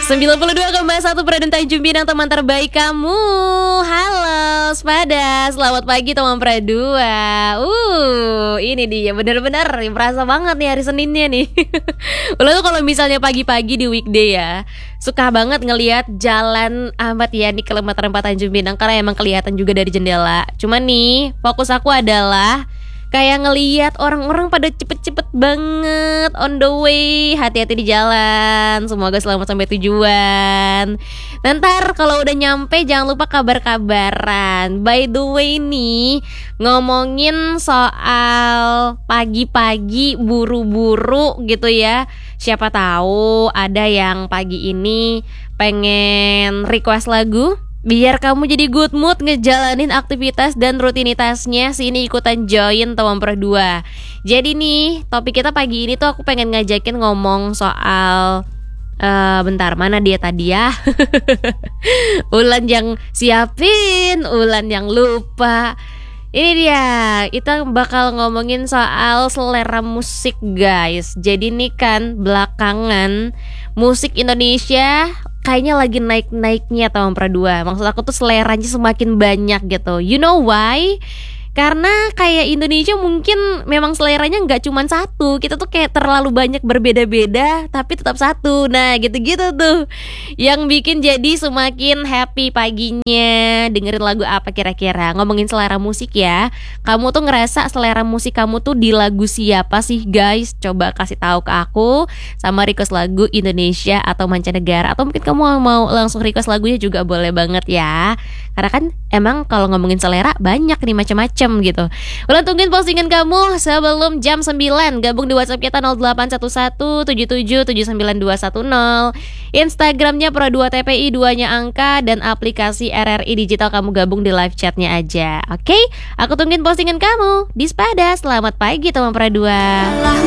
92,1 Pradun Tanjung Pinang, teman terbaik kamu. Halo Spada, selamat pagi teman Pradua. Ini dia benar-benar merasa banget nih hari Seninnya nih. Lo tuh kalau misalnya pagi-pagi di weekday ya, suka banget ngelihat jalan Ahmad Yani Kilometer 4 Tanjung Pinang karena emang kelihatan juga dari jendela. Cuman nih, fokus aku adalah kayak ngeliat orang-orang pada cepet-cepet banget on the way. Hati-hati di jalan, semoga selamat sampai tujuan. Ntar kalau udah nyampe jangan lupa kabar-kabaran. By the way nih, ngomongin soal pagi-pagi buru-buru gitu ya, siapa tahu ada yang pagi ini pengen request lagu biar kamu jadi good mood ngejalanin aktivitas dan rutinitasnya. Sini ikutan join teman berdua. Jadi nih, topik kita pagi ini tuh aku pengen ngajakin ngomong soal bentar, mana dia tadi ya? Ulan yang siapin, Ulan yang lupa. Ini dia, kita bakal ngomongin soal selera musik guys. Jadi nih kan belakangan musik Indonesia kayaknya lagi naik-naiknya teman Pradua. Maksud aku tuh seleranya semakin banyak gitu. You know why? Karena kayak Indonesia mungkin memang seleranya gak cuma satu. Kita tuh kayak terlalu banyak berbeda-beda tapi tetap satu. Nah gitu-gitu tuh yang bikin jadi semakin happy paginya. Dengerin lagu apa kira-kira? Ngomongin selera musik ya, kamu tuh ngerasa selera musik kamu tuh di lagu siapa sih guys? Coba kasih tahu ke aku. Sama request lagu Indonesia atau mancanegara, atau mungkin kamu mau langsung request lagunya juga boleh banget ya. Karena kan emang kalau ngomongin selera banyak nih macam-macam gitu. Ulang tungguin postingan kamu sebelum jam 9. Gabung di WhatsApp kita 081177792210. Instagramnya Pro2TPI 2-nya angka, dan aplikasi RRI Digital kamu gabung di live chatnya aja. Oke? Aku tungguin postingan kamu di Spada. Selamat pagi teman Pro2.